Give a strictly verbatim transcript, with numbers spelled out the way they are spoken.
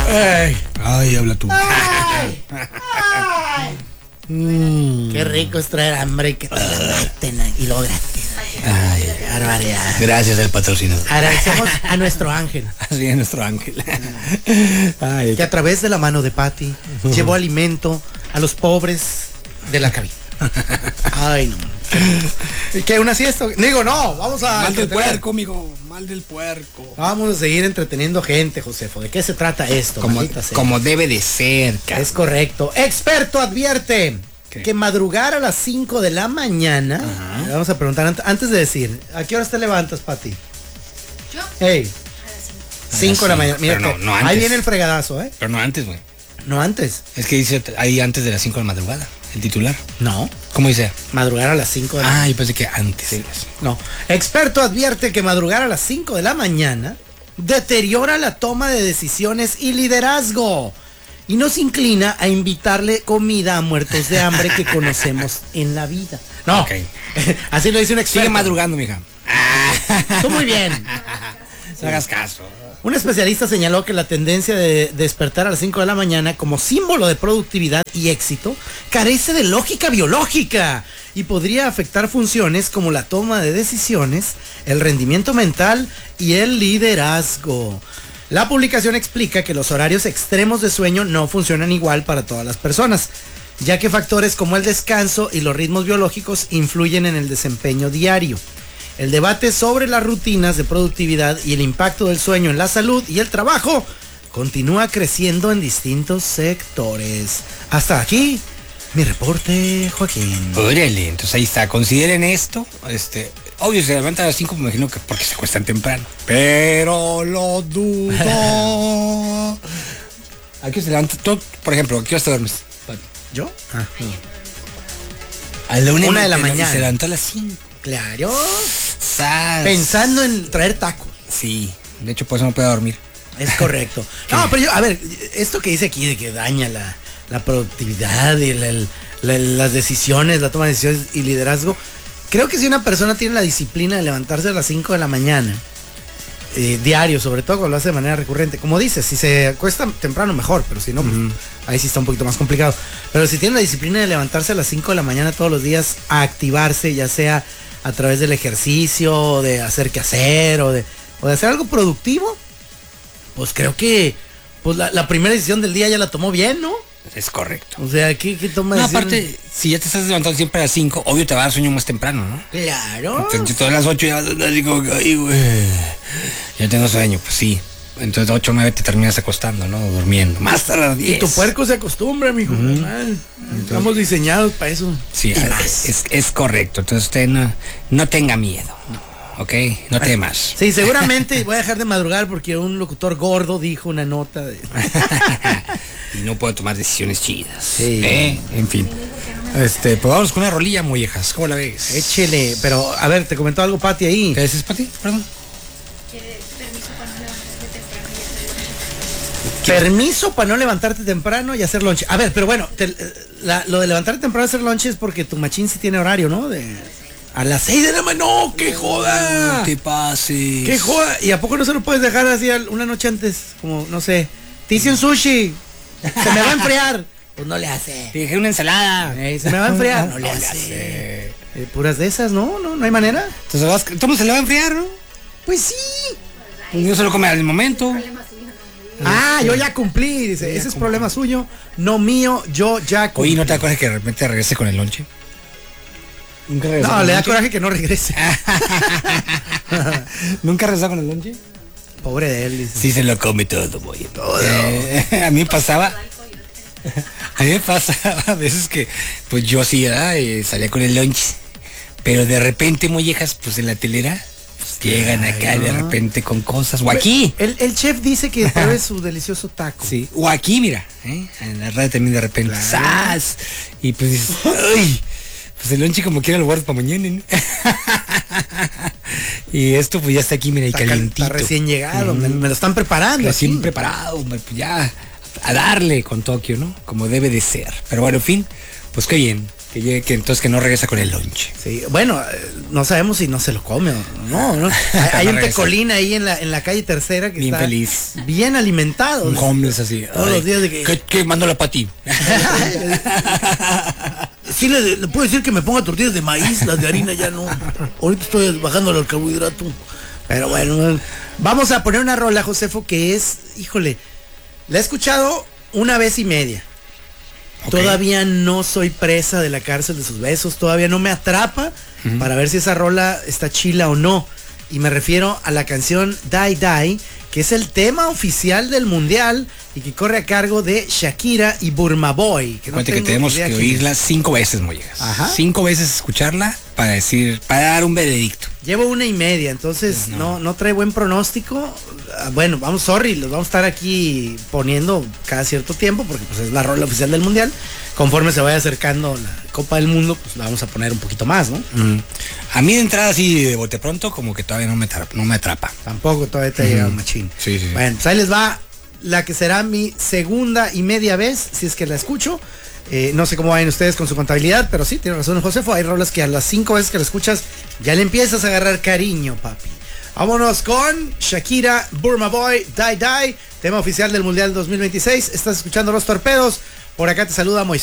Ay, ay, habla tú. Ay, ay. Mm. Qué rico es traer hambre y que te la meten y lo gratis. Ay, qué barbaridad. Gracias al patrocinador. Agradecemos a nuestro ángel. Así es, nuestro ángel. Ay, que a través de la mano de Pati uh-huh. llevó alimento a los pobres de la cabina. Ay, no. ¿Qué? ¿Una siesta? Digo, no, vamos a... Mal del puerco, amigo. Mal del puerco. Vamos a seguir entreteniendo gente, Josefo. ¿De qué se trata esto? Como, como debe de ser, cara. Es correcto. Experto advierte ¿Qué? que madrugar a las cinco de la mañana... Uh-huh. Vamos a preguntar, antes de decir, ¿a qué horas te levantas, Pati? ¿Yo? Hey. cinco de la mañana. Mira, no, no antes. Ahí viene el fregadazo, ¿eh? Pero no antes, güey. No antes. Es que dice ahí antes de las cinco de la madrugada, el titular. No. ¿Cómo dice? Madrugar a las cinco de la mañana. Ah, yo pensé que antes. Sí. No. Experto advierte que madrugar a las cinco de la mañana deteriora la toma de decisiones y liderazgo. Y nos inclina a invitarle comida a muertos de hambre que conocemos en la vida. No. Okay. Así lo dice un experto. Sigue madrugando, mija. Tú muy bien. Sí. No hagas caso. Un especialista señaló que la tendencia de despertar a las cinco de la mañana como símbolo de productividad y éxito carece de lógica biológica y podría afectar funciones como la toma de decisiones, el rendimiento mental y el liderazgo. La publicación explica que los horarios extremos de sueño no funcionan igual para todas las personas, ya que factores como el descanso y los ritmos biológicos influyen en el desempeño diario. El debate sobre las rutinas de productividad y el impacto del sueño en la salud y el trabajo continúa creciendo en distintos sectores. Hasta aquí mi reporte, Joaquín. Órale, entonces ahí está. Consideren esto. Este, obvio, se levantan a las cinco, me imagino que porque se acuestan temprano. Pero lo dudo. ¿A qué se levanta? Tú, por ejemplo, ¿a qué hora te duermes? ¿Yo? Ah, no. A la una, una de la de mañana. Se levanta a las cinco. Claro. Sas. Pensando en traer tacos. Sí, de hecho por eso no puedo dormir. Es correcto. No, pero yo, a ver, esto que dice aquí de que daña la, la productividad y la, la, las decisiones, la toma de decisiones y liderazgo, creo que si una persona tiene la disciplina de levantarse a las cinco de la mañana, eh, diario, sobre todo cuando lo hace de manera recurrente, como dices, si se acuesta temprano mejor, pero si no, pues, uh-huh. ahí sí está un poquito más complicado. Pero si tiene la disciplina de levantarse a las cinco de la mañana todos los días a activarse, ya sea a través del ejercicio, de hacer qué hacer o de, o de hacer algo productivo, pues creo que pues la, la primera decisión del día ya la tomó bien, ¿no? Es correcto. O sea, ¿qué, qué toma no, decisiones? Aparte, si ya te estás levantando siempre a las cinco, obvio te va a dar sueño más temprano, ¿no? Claro. Entonces, todas las ocho ya así como que, ay, güey, ya tengo sueño, pues sí. Entonces ocho o nueve te terminas acostando, ¿no? Durmiendo. Más tarde a las diez. Y tu puerco se acostumbra, mijo. Uh-huh. Entonces, estamos diseñados para eso. Sí, es, es, es correcto. Entonces usted no, no tenga miedo. ¿Ok? No temas. Sí, seguramente voy a dejar de madrugar porque un locutor gordo dijo una nota de... y no puedo tomar decisiones chidas. Sí. ¿Eh? En fin. Este, pues vamos con una rolilla, mollejas. ¿Cómo la ves? Échele. Pero, a ver, te comentó algo Pati ahí. ¿Qué dices, Pati? Perdón. Permiso para no levantarte temprano y hacer lunch. A ver, pero bueno, te, la, lo de levantarte temprano y hacer lunch es porque tu machín sí tiene horario, ¿no? De a las seis de la mañana. No, que joda. No te pases. Que joda. ¿Y a poco no se lo puedes dejar así una noche antes? Como, no sé, te hice un sushi. Se me va a enfriar. Pues no le hace. Te dejé una ensalada. Eh, se me va a enfriar. No, no le hace. hace. Eh, puras de esas, ¿no? No, no hay manera. Entonces vas, ¿cómo se le va a enfriar, no? Pues sí. Pues no se lo come al momento. Ah, yo ya cumplí, dice, ese es problema suyo, no mío, yo ya cumplí. Oye, ¿no te da coraje que de repente regrese con el lonche? ¿Nunca regresa? No, le da coraje que no regrese. ¿Nunca regresa con el lonche? Pobre de él, dice. Sí se lo come todo, boy, todo. Eh, a mí me pasaba, a mí me pasaba a veces que, pues yo sí, ¿verdad? Eh, salía con el lonche, pero de repente, mollejas, pues en la telera, llegan acá de repente con cosas. O aquí. El, el chef dice que pruebe su delicioso taco. Sí. O aquí, mira. ¿eh? En la radio también de repente. Claro. ¡Sas! Y pues dices, ¡ay! Pues el lonche como quiera lo guardo para mañana, ¿no? Y esto pues ya está aquí, mira, y calientito. Está recién llegado, mm. me, me lo están preparando. Recién aquí. preparado, pues ya a darle con Tokio, ¿no? Como debe de ser. Pero bueno, en fin, pues qué bien. Que llegue, que entonces que no regresa con el lunch. Sí, bueno, no sabemos si no se lo come o no, ¿no? Hay, hay un tecolín ahí en la, en la calle Tercera que bien está feliz. Bien alimentado. Un homeless así. Todos Ay, los días de que... ¿Qué, qué mando la pati? Sí, le, le puedo decir que me ponga tortillas de maíz, las de harina ya no. Ahorita estoy bajando el carbohidrato. Pero bueno, vamos a poner una rola, Josefo, que es, híjole, la he escuchado una vez y media. Okay. Todavía no soy presa de la cárcel de sus besos, todavía no me atrapa uh-huh. para ver si esa rola está chila o no. Y me refiero a la canción Die Die, que es el tema oficial del mundial y que corre a cargo de Shakira y Burma Boy. Que, no que tenemos que oírla cinco veces, Mollegas. Ajá. Cinco veces escucharla para decir, para dar un veredicto. Llevo una y media, entonces no, no, no trae buen pronóstico. Bueno, vamos, sorry, los vamos a estar aquí poniendo cada cierto tiempo porque pues es la rola oficial del mundial. Conforme se vaya acercando la Copa del Mundo, pues la vamos a poner un poquito más, ¿no? Mm. A mí de entrada así de bote pronto como que todavía no me atrapa. No me atrapa. Tampoco todavía te ha llegado machín. Sí, sí, sí. Bueno, pues ahí les va la que será mi segunda y media vez, si es que la escucho. Eh, no sé cómo vayan ustedes con su contabilidad, pero sí, tiene razón Josefo, hay rolas que a las cinco veces que la escuchas ya le empiezas a agarrar cariño, papi. Vámonos con Shakira, Burma Boy, Die Die, tema oficial del Mundial dos mil veintiséis. Estás escuchando Los Torpedos. Por acá te saluda Moisés.